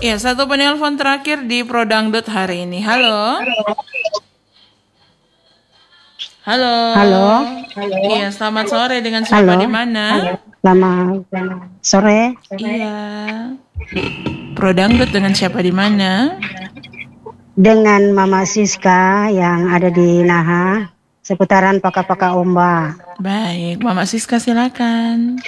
Ya, satu penelpon terakhir di Prodangdut hari ini. Halo. Halo. Halo. Iya, selamat sore. Dengan siapa Halo. di mana? Selamat sore. Iya. Prodangdut dengan siapa di mana? Dengan Mama Siska yang ada di Naha, seputaran Paka-Paka Omba. Baik, Mama Siska silakan.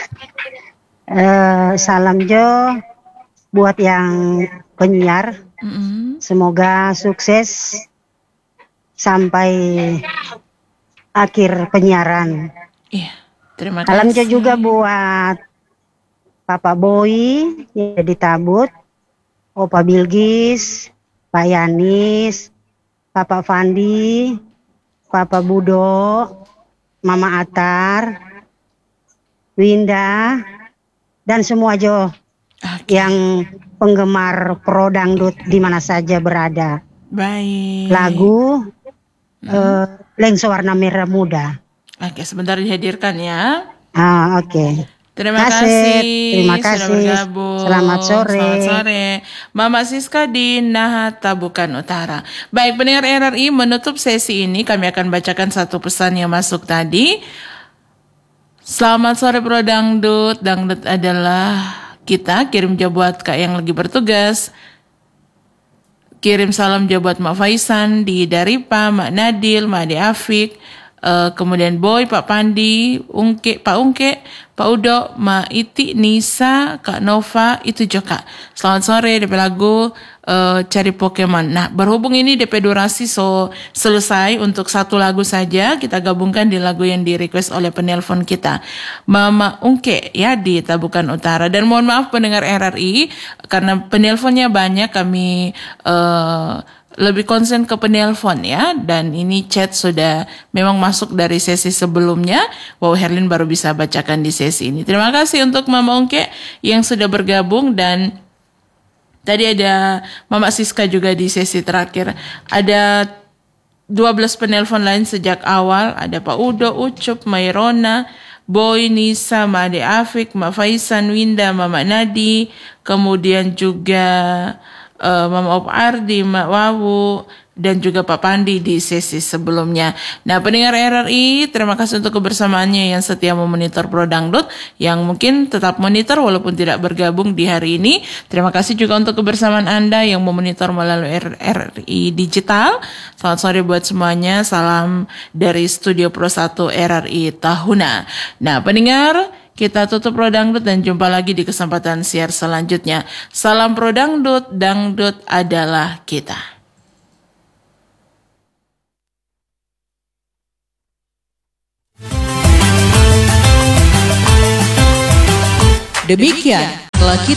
Salam Jo buat yang penyiar. Semoga sukses sampai akhir penyiaran. Iya, terima kasih. Salam Jo juga buat Papa Boy yang di Tabut, Opa Bilgis, Pak Yanis, Papa Fandi, Papa Budo, Mama Atar, Winda, dan semua Jo yang penggemar Prodangdut di mana saja berada. Baik. Lagu Lengso Warna Merah Muda. Oke, sebentar dihadirkan ya. Oke. Terima kasih. Terima kasih. Sudah bergabung. Selamat sore. Selamat sore. Mama Siska di Naha Tabukan Utara. Baik, pendengar RRI, menutup sesi ini kami akan bacakan satu pesan yang masuk tadi. Selamat sore Prodangdut. Dangdut adalah kita. Kirim jawab buat Kak yang lagi bertugas. Kirim salam jawab buat Mak Faisan di Daripa, Mak Nadil, Mak Ade Afik, kemudian Boy, Pak Pandi, Pak Ungke, Pak Udo, Ma Iti, Nisa, Kak Nova, itu juga. Selamat sore, DP lagu Cari Pokemon. Nah, berhubung ini DP durasi selesai untuk satu lagu saja, kita gabungkan di lagu yang di request oleh penelpon kita, Mama Ungke ya di Tabukan Utara. Dan mohon maaf pendengar RRI, karena penelponnya banyak, kami lebih konsen ke penelpon ya, dan ini chat sudah memang masuk dari sesi sebelumnya. Wow, Herlin baru bisa bacakan di sesi ini. Terima kasih untuk Mama Ongke yang sudah bergabung, dan tadi ada Mama Siska juga di sesi terakhir. Ada 12 penelpon lain sejak awal, ada Pak Udo, Ucup, Mairona, Boy, Nisa, Ma Ade Afik, Ma Faisan, Winda, Mama Nadi, kemudian juga Mama Op Ardi, Mak Wawu, dan juga Pak Pandi di sesi sebelumnya. Nah, pendengar RRI, terima kasih untuk kebersamaannya yang setia memonitor Prodangdut, yang mungkin tetap monitor walaupun tidak bergabung di hari ini. Terima kasih juga untuk kebersamaan Anda yang memonitor melalui RRI Digital. Selamat sore buat semuanya. Salam dari Studio Pro 1 RRI Tahuna. Nah, pendengar, kita tutup Prodangdut dan jumpa lagi di kesempatan siar selanjutnya. Salam Prodangdut, dangdut adalah kita. Demikian telah kita